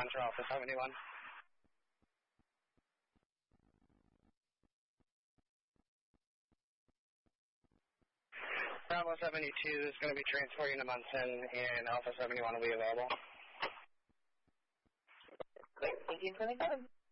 Contra Alpha 71. Bravo 72 is going to be transporting to Munson, and Alpha 71 will be available. Great, 1827.